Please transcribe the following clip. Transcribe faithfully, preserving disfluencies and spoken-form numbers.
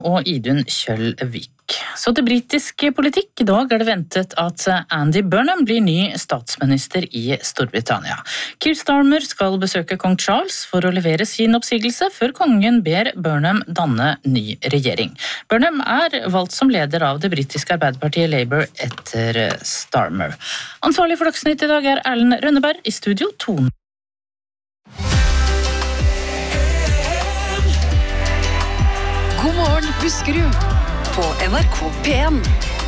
og Idun Kjølvik. Så til britisk politikk. I dag er det ventet at Andy Burnham blir ny statsminister i Storbritannia. Keir Starmer skal besøke kong Charles for å levere sin oppsigelse, før kongen ber Burnham danne ny regjering. Burnham er valgt som leder av det britiske arbeiderpartiet Labour etter Starmer. Ansvarlig for Dagsnytt i dag er Erlend Rønneberg, i studio Tone. God morgen, Buskerud, på N R K P en.